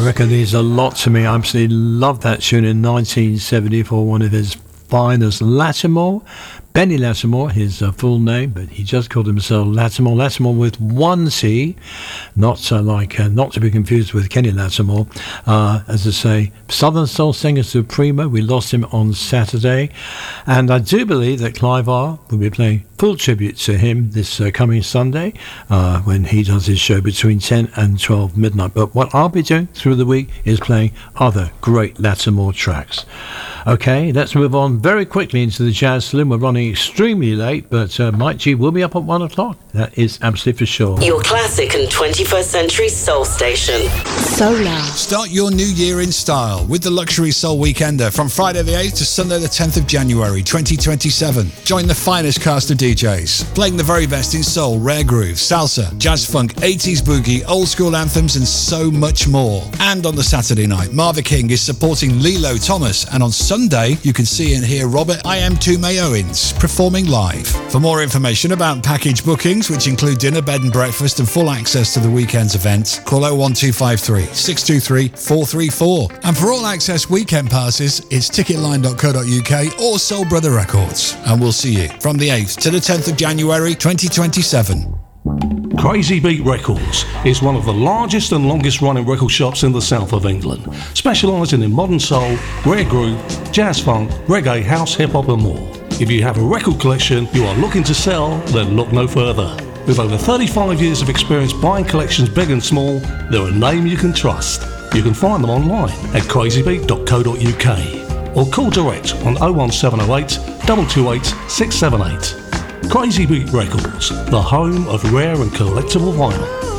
record means a lot to me. I absolutely love that tune in 1974, one of his finest. Lattimore, Benny Lattimore, his full name, but he just called himself Lattimore. Lattimore with one C, not to be confused with Kenny Lattimore. As I say, Southern Soul singer supremo. We lost him on Saturday, and I do believe that Clive R will be playing full tribute to him this coming Sunday when he does his show between 10 and 12 midnight. But what I'll be doing through the week is playing other great Lattimore tracks. Okay, let's move on very quickly into the Jazz Saloon. We're running extremely late, but Mike G will be up at 1 o'clock. That is absolutely for sure. Your classic and 21st century soul station. Solar. Start your new year in style with the Luxury Soul Weekender from Friday the 8th to Sunday the 10th of January 2027. Join the finest cast of DJs, playing the very best in soul, rare groove, salsa, jazz funk, 80s boogie, old school anthems, and so much more. And on the Saturday night, Marva King is supporting Lilo Thomas, and on Sunday, you can see and hear Robert I Am Tume Owens performing live. For more information about package bookings, which include dinner, bed and breakfast and full access to the weekend's events, call 01253 623 434. And for all access weekend passes, it's ticketline.co.uk or Soul Brother Records. And we'll see you from the 8th to the 10th of January 2027. Crazy Beat Records is one of the largest and longest running record shops in the south of England, specialising in modern soul, rare groove, jazz funk, reggae, house, hip hop and more. If you have a record collection you are looking to sell, then look no further. With over 35 years of experience buying collections big and small, they're a name you can trust. You can find them online at crazybeat.co.uk or call direct on 01708 228 678. Crazy Beat Records, the home of rare and collectible vinyl.